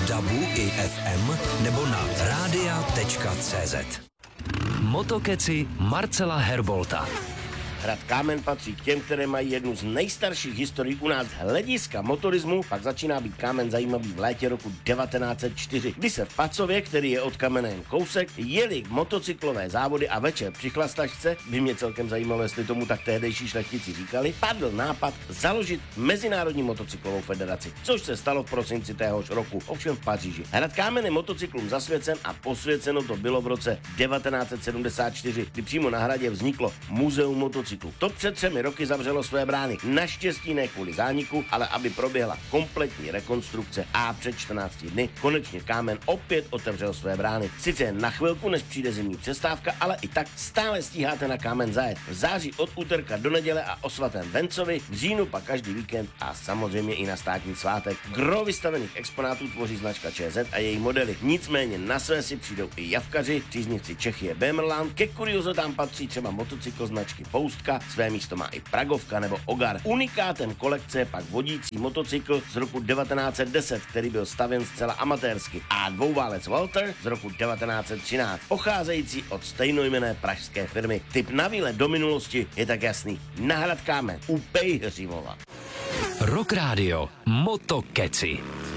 DABu i FM nebo na radia.cz. Motokeci Marcela Herbolta. Hrad Kámen patří k těm, které mají jednu z nejstarších historií u nás hlediska motorismu, pak začíná být Kámen zajímavý v létě roku 1904, kdy se v Pacově, který je od Kamene jen kousek, jeli motocyklové závody a večer při chlastačce, by mě celkem zajímalo, jestli tomu tak tehdejší šlechtici říkali, padl nápad založit Mezinárodní motocyklovou federaci, což se stalo v prosinci téhož roku, ovšem v Paříži. Hrad Kámen je motocyklům zasvěcen a posvěceno to bylo v roce 1974, kdy přímo na hradě vzniklo Muzeum motocyklů. To před 3 roky zavřelo své brány. Naštěstí ne kvůli zániku, ale aby proběhla kompletní rekonstrukce a před 14 dny konečně Kámen opět otevřel své brány. Sice jen na chvilku, než přijde zimní přestávka, ale i tak stále stíháte na Kámen zajet. V září od úterka do neděle a o svatém Vencovi, v říjnu pak každý víkend a samozřejmě i na státní svátek. Gro vystavených exponátů tvoří značka ČZ a její modely. Nicméně na své si přijdou i javkaři, příznivci Čechy Böhmerland, ke kuriozotám patří třeba motocykl značky Poustka, své místo má i Pragovka nebo Ogar. Unikátem kolekce je pak vodící motocykl z roku 1910, který byl stavěn zcela amatérsky, a dvouválec Walter z roku 1913, pocházející od stejnojmenné pražské firmy. Tip na výlet do minulosti je tak jasný. Na Hrad Kámen u Pejhřimova. Rock Radio Motokeci.